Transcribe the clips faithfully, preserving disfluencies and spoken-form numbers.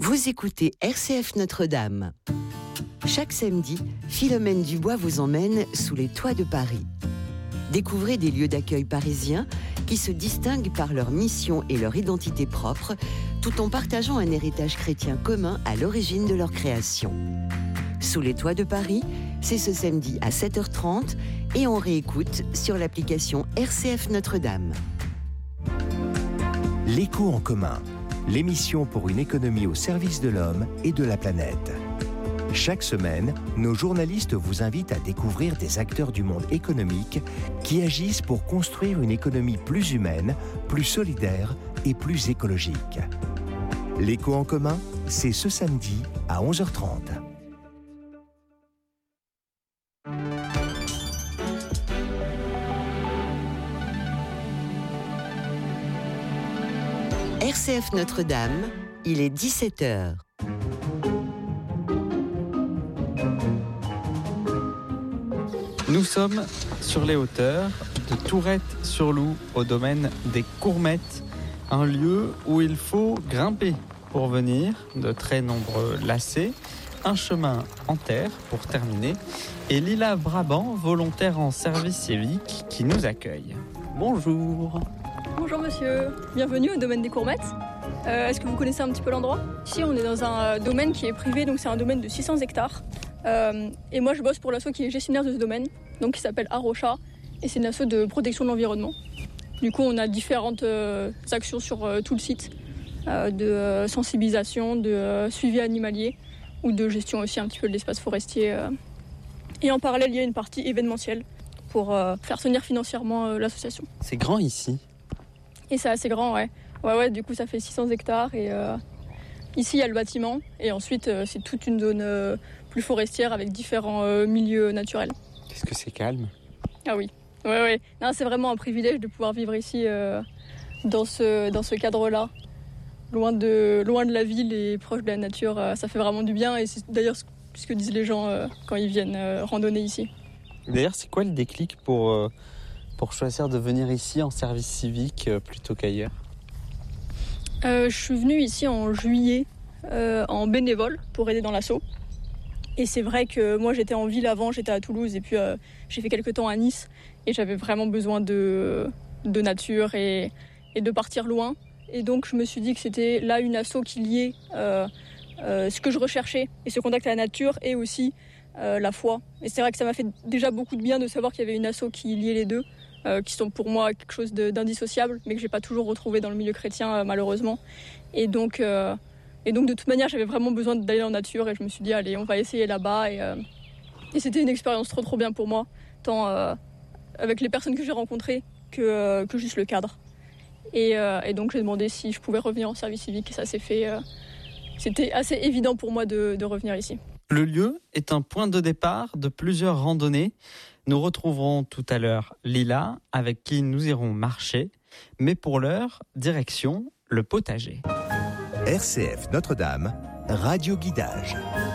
Vous écoutez R C F Notre-Dame. Chaque samedi, Philomène Dubois vous emmène sous les toits de Paris. Découvrez des lieux d'accueil parisiens qui se distinguent par leur mission et leur identité propre, tout en partageant un héritage chrétien commun à l'origine de leur création. Sous les toits de Paris, c'est ce samedi à sept heures trente et on réécoute sur l'application R C F Notre-Dame. L'écho en commun, l'émission pour une économie au service de l'homme et de la planète. Chaque semaine, nos journalistes vous invitent à découvrir des acteurs du monde économique qui agissent pour construire une économie plus humaine, plus solidaire et plus écologique. L'écho en commun, c'est ce samedi à onze heures trente. R C F Notre-Dame, il est dix-sept heures. Nous sommes sur les hauteurs de Tourette-sur-Loup, au domaine des Courmettes, un lieu où il faut grimper pour venir, de très nombreux lacets, un chemin en terre pour terminer, et Lila Brabant, volontaire en service civique, qui nous accueille. Bonjour. Bonjour monsieur, bienvenue au domaine des Courmettes. Euh, est-ce que vous connaissez un petit peu l'endroit ? Ici on est dans un euh, domaine qui est privé, donc c'est un domaine de six cents hectares. Euh, et moi je bosse pour l'asso qui est gestionnaire de ce domaine, donc qui s'appelle Arocha, et c'est une asso de protection de l'environnement. Du coup on a différentes euh, actions sur euh, tout le site, euh, de euh, sensibilisation, de euh, suivi animalier, ou de gestion aussi un petit peu de l'espace forestier. Euh. Et en parallèle il y a une partie événementielle pour euh, faire tenir financièrement euh, l'association. C'est grand ici. Et c'est assez grand, ouais. Ouais, ouais, du coup, ça fait six cents hectares. Et euh, ici, il y a le bâtiment. Et ensuite, euh, c'est toute une zone euh, plus forestière avec différents euh, milieux naturels. Est-ce que c'est calme ? Ah oui. Ouais, ouais. Non, c'est vraiment un privilège de pouvoir vivre ici, euh, dans ce, dans ce cadre-là. Loin de, loin de la ville et proche de la nature. Euh, ça fait vraiment du bien. Et c'est d'ailleurs ce, ce que disent les gens euh, quand ils viennent euh, randonner ici. D'ailleurs, c'est quoi le déclic pour... Euh... pour choisir de venir ici en service civique euh, plutôt qu'ailleurs ? euh, Je suis venue ici en juillet euh, en bénévole pour aider dans l'asso. Et c'est vrai que moi j'étais en ville avant, j'étais à Toulouse et puis euh, j'ai fait quelques temps à Nice et j'avais vraiment besoin de, de nature et, et de partir loin. Et donc je me suis dit que c'était là une asso qui liait euh, euh, ce que je recherchais et ce contact à la nature et aussi euh, la foi. Et c'est vrai que ça m'a fait déjà beaucoup de bien de savoir qu'il y avait une asso qui liait les deux. Euh, qui sont pour moi quelque chose de, d'indissociable, mais que j'ai pas toujours retrouvé dans le milieu chrétien euh, malheureusement. Et donc, euh, et donc de toute manière, j'avais vraiment besoin d'aller en nature et je me suis dit allez, on va essayer là-bas. Et, euh, et c'était une expérience trop trop bien pour moi, tant euh, avec les personnes que j'ai rencontrées que, euh, que juste le cadre. Et, euh, et donc j'ai demandé si je pouvais revenir en service civique et ça s'est fait. Euh, c'était assez évident pour moi de, de revenir ici. Le lieu est un point de départ de plusieurs randonnées. Nous retrouverons tout à l'heure Lila, avec qui nous irons marcher. Mais pour l'heure, direction le potager. R C F Notre-Dame, radio guidage.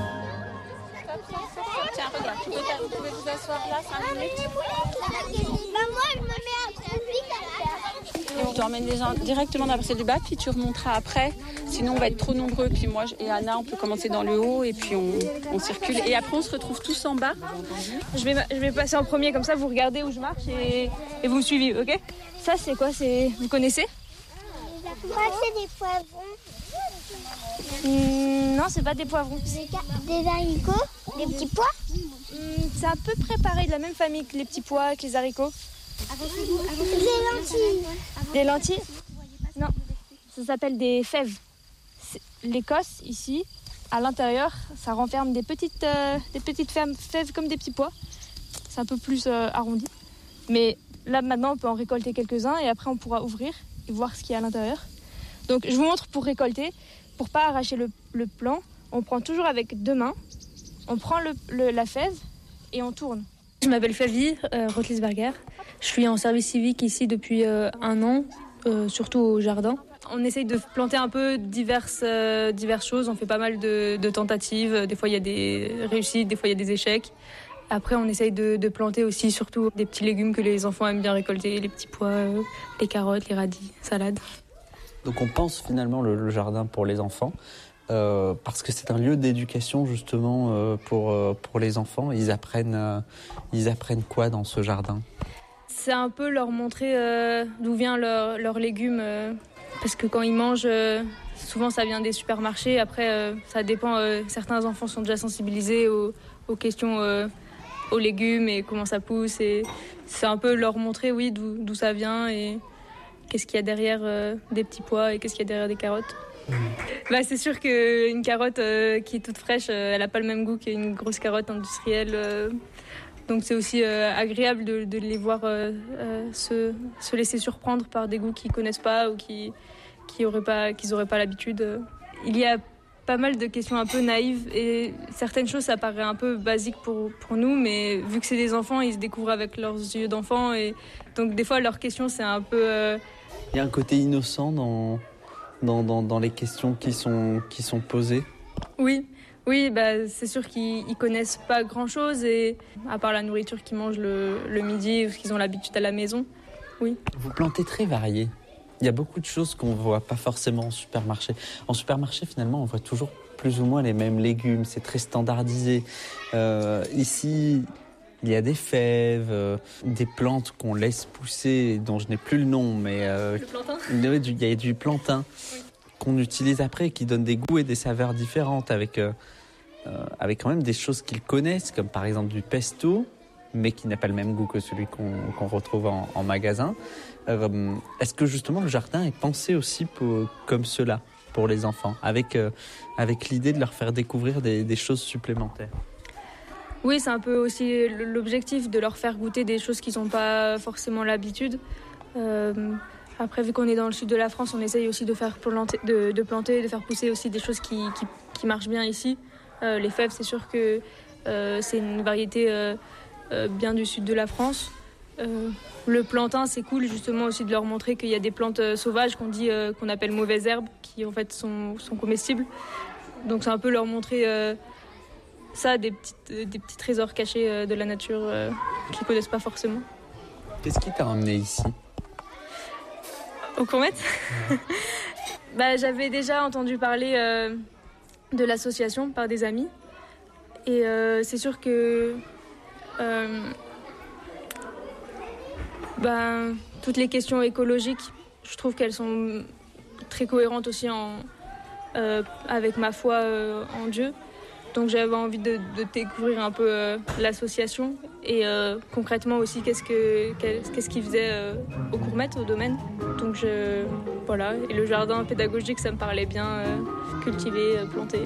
Tiens, regarde, vous pouvez vous asseoir là cinq minutes. Moi, je me mets un Et on t'emmène les gens directement dans la parcelle du bas, puis tu remonteras après. Sinon, on va être trop nombreux. Puis moi et Anna, on peut commencer dans le haut et puis on, on circule. Et après, on se retrouve tous en bas. Je vais, je vais passer en premier, comme ça, vous regardez où je marche et, et vous me suivez, ok ? Ça, c'est quoi ? C'est... Vous connaissez ? Je crois que c'est des poivrons. Mmh, non, c'est pas des poivrons. Des, des haricots, des petits pois. Mmh, c'est à peu près pareil, de la même famille que les petits pois, que les haricots. Des lentilles. Des lentilles ? Non, ça s'appelle des fèves. C'est l'Écosse, ici, à l'intérieur, ça renferme des petites, euh, des petites fèves, fèves comme des petits pois. C'est un peu plus euh, arrondi. Mais là, maintenant, on peut en récolter quelques-uns et après, on pourra ouvrir et voir ce qu'il y a à l'intérieur. Donc, je vous montre pour récolter. Pour pas arracher le, le plant, on prend toujours avec deux mains. On prend le, le, la fève et on tourne. Je m'appelle Flavie euh, Rotlisberger. Je suis en service civique ici depuis euh, un an, euh, surtout au jardin. On essaye de planter un peu diverses, euh, diverses choses. On fait pas mal de, de tentatives. Des fois, il y a des réussites, des fois, il y a des échecs. Après, on essaye de, de planter aussi surtout des petits légumes que les enfants aiment bien récolter, les petits pois, euh, les carottes, les radis, salades. Donc on pense finalement le, le jardin pour les enfants, euh, parce que c'est un lieu d'éducation justement euh, pour, euh, pour les enfants. Ils apprennent, euh, ils apprennent quoi dans ce jardin ? C'est un peu leur montrer euh, d'où viennent leurs leur légumes. Euh, parce que quand ils mangent, euh, souvent ça vient des supermarchés. Après, euh, ça dépend. Euh, certains enfants sont déjà sensibilisés aux, aux questions, euh, aux légumes et comment ça pousse. Et c'est un peu leur montrer, oui, d'où, d'où ça vient et qu'est-ce qu'il y a derrière euh, des petits pois et qu'est-ce qu'il y a derrière des carottes. Mmh. Bah, c'est sûr qu'une carotte euh, qui est toute fraîche, euh, elle n'a pas le même goût qu'une grosse carotte industrielle. Euh, Donc c'est aussi euh, agréable de, de les voir euh, euh, se, se laisser surprendre par des goûts qu'ils ne connaissent pas ou qui, qui auraient pas, qu'ils n'auraient pas l'habitude. Il y a pas mal de questions un peu naïves et certaines choses, ça paraît un peu basique pour, pour nous, mais vu que c'est des enfants, ils se découvrent avec leurs yeux d'enfants. Et donc des fois, leurs questions, c'est un peu... Euh... Il y a un côté innocent dans, dans, dans, dans les questions qui sont, qui sont posées. Oui. Oui, bah, c'est sûr qu'ils ne connaissent pas grand-chose, et, à part la nourriture qu'ils mangent le, le midi ou ce qu'ils ont l'habitude à la maison. Oui. Vous plantez très varié. Il y a beaucoup de choses qu'on ne voit pas forcément en supermarché. En supermarché, finalement, on voit toujours plus ou moins les mêmes légumes. C'est très standardisé. Euh, ici, il y a des fèves, euh, des plantes qu'on laisse pousser, dont je n'ai plus le nom, mais... Euh, le plantain ? Il y a du plantain. Oui. Qu'on utilise après, qui donne des goûts et des saveurs différentes avec, euh, euh, avec quand même des choses qu'ils connaissent, comme par exemple du pesto, mais qui n'a pas le même goût que celui qu'on, qu'on retrouve en, en magasin. Euh, est-ce que justement le jardin est pensé aussi pour, comme cela pour les enfants, avec, euh, avec l'idée de leur faire découvrir des, des choses supplémentaires ? Oui, c'est un peu aussi l'objectif de leur faire goûter des choses qu'ils n'ont pas forcément l'habitude. Euh, Après, vu qu'on est dans le sud de la France, on essaye aussi de faire planter, de, de planter, de faire pousser aussi des choses qui, qui, qui marchent bien ici. Euh, les fèves, c'est sûr que euh, c'est une variété euh, euh, bien du sud de la France. Euh, le plantain, c'est cool justement aussi de leur montrer qu'il y a des plantes euh, sauvages qu'on dit, euh, qu'on appelle mauvaises herbes, qui en fait sont, sont comestibles. Donc c'est un peu leur montrer euh, ça, des, petites, des petits trésors cachés euh, de la nature euh, qu'ils ne connaissent pas forcément. Qu'est-ce qui t'a emmené ici ? Aux courmettes. bah, J'avais déjà entendu parler euh, de l'association par des amis. Et euh, c'est sûr que euh, bah, toutes les questions écologiques, je trouve qu'elles sont très cohérentes aussi en, euh, avec ma foi euh, en Dieu. Donc j'avais envie de, de découvrir un peu euh, l'association et euh, concrètement aussi qu'est-ce, que, qu'est-ce qu'ils faisaient euh, aux courmettes, au domaine. Donc je, voilà, et le jardin pédagogique, ça me parlait bien, euh, cultiver, euh, planter.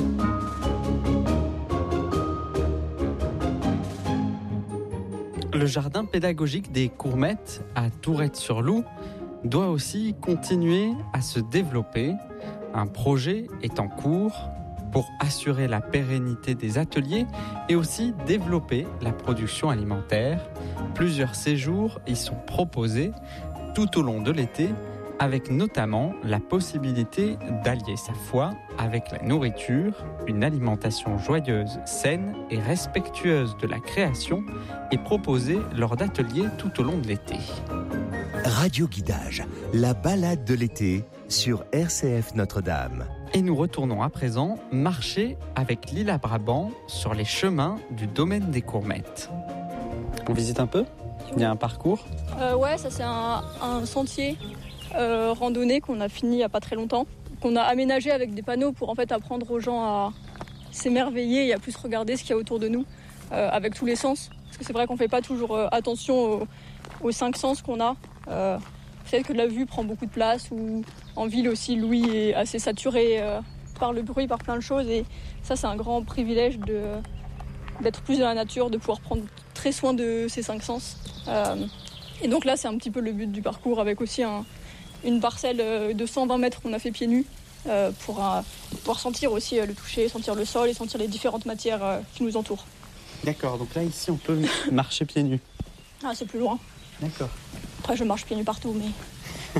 Le jardin pédagogique des Courmettes à Tourette-sur-Loup doit aussi continuer à se développer. Un projet est en cours pour assurer la pérennité des ateliers et aussi développer la production alimentaire. Plusieurs séjours y sont proposés tout au long de l'été, avec notamment la possibilité d'allier sa foi avec la nourriture, une alimentation joyeuse, saine et respectueuse de la création est proposée lors d'ateliers tout au long de l'été. Radio Guidage, la balade de l'été sur R C F Notre-Dame. Et nous retournons à présent marcher avec Lila Brabant sur les chemins du domaine des Courmettes. On visite un peu ? Il y a un parcours ? euh, Ouais, ça c'est un, un sentier euh, randonnée qu'on a fini il n'y a pas très longtemps, qu'on a aménagé avec des panneaux pour en fait apprendre aux gens à s'émerveiller et à plus regarder ce qu'il y a autour de nous euh, avec tous les sens. Parce que c'est vrai qu'on ne fait pas toujours euh, attention aux, aux cinq sens qu'on a. Euh, peut-être que la vue prend beaucoup de place, ou en ville aussi l'ouïe est assez saturée euh, par le bruit, par plein de choses, et ça c'est un grand privilège de, d'être plus dans la nature, de pouvoir prendre très soin de ces cinq sens. Euh, et donc là c'est un petit peu le but du parcours, avec aussi un, une parcelle de cent vingt mètres qu'on a fait pieds nus euh, pour euh, pouvoir sentir aussi euh, le toucher, sentir le sol et sentir les différentes matières euh, qui nous entourent. D'accord, donc là ici on peut marcher pieds nus. Ah, c'est plus loin. D'accord. Après je marche pieds nus partout, mais...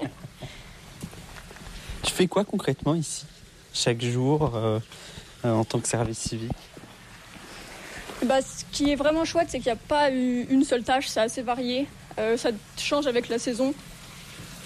Tu fais quoi concrètement ici, chaque jour, euh, euh, en tant que service civique ? Bah, ce qui est vraiment chouette, c'est qu'il n'y a pas une seule tâche, c'est assez varié. Euh, ça change avec la saison.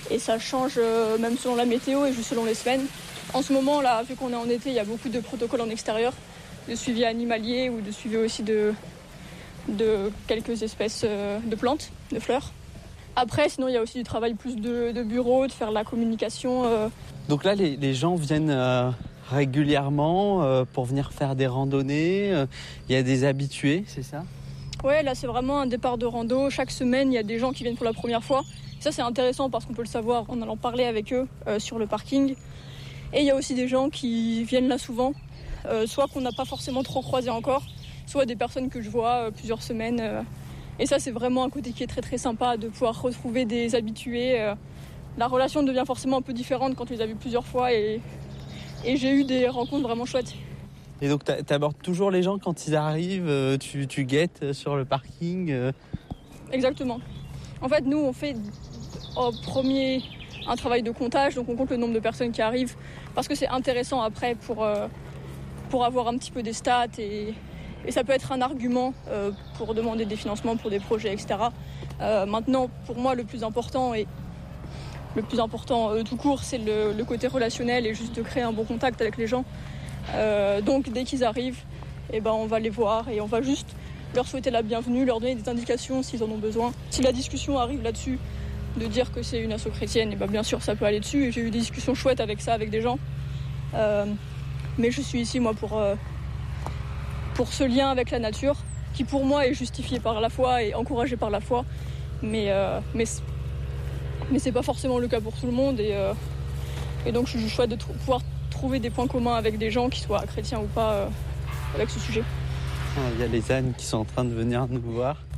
Et ça change euh, même selon la météo et juste selon les semaines. En ce moment, là, vu qu'on est en été, il y a beaucoup de protocoles en extérieur, de suivi animalier ou de suivi aussi de, de quelques espèces euh, de plantes, de fleurs. Après, sinon, il y a aussi du travail plus de, de bureau, de faire de la communication. Euh. Donc là, les, les gens viennent euh, régulièrement euh, pour venir faire des randonnées. Il euh, y a des habitués, c'est ça ? Ouais, là, c'est vraiment un départ de rando. Chaque semaine, il y a des gens qui viennent pour la première fois. Ça, c'est intéressant parce qu'on peut le savoir en allant parler avec eux euh, sur le parking. Et il y a aussi des gens qui viennent là souvent, euh, soit qu'on n'a pas forcément trop croisé encore, soit des personnes que je vois euh, plusieurs semaines. Euh. Et ça, c'est vraiment un côté qui est très très sympa, de pouvoir retrouver des habitués. Euh. La relation devient forcément un peu différente quand tu les as vus plusieurs fois et, et j'ai eu des rencontres vraiment chouettes. Et donc tu abordes toujours les gens quand ils arrivent, tu, tu guettes sur le parking euh... Exactement. En fait, nous, on fait en premier un travail de comptage, donc on compte le nombre de personnes qui arrivent, parce que c'est intéressant après pour, euh, pour avoir un petit peu des stats et, et ça peut être un argument euh, pour demander des financements pour des projets, et cetera. Euh, maintenant, pour moi, le plus important et le plus important euh, tout court, c'est le, le côté relationnel et juste de créer un bon contact avec les gens. Euh, donc dès qu'ils arrivent, eh ben, on va les voir et on va juste leur souhaiter la bienvenue, leur donner des indications s'ils en ont besoin. Si la discussion arrive là-dessus, de dire que c'est une asso chrétienne, et ben bien sûr ça peut aller dessus. Et j'ai eu des discussions chouettes avec ça, avec des gens. Euh, mais je suis ici moi pour, euh, pour ce lien avec la nature, qui pour moi est justifié par la foi et encouragé par la foi. Mais, euh, mais, mais c'est pas forcément le cas pour tout le monde. Et, euh, et donc je suis chouette de tr- pouvoir trouver des points communs avec des gens, qui soient chrétiens ou pas, euh, avec ce sujet. Il y a les ânes qui sont en train de venir nous voir.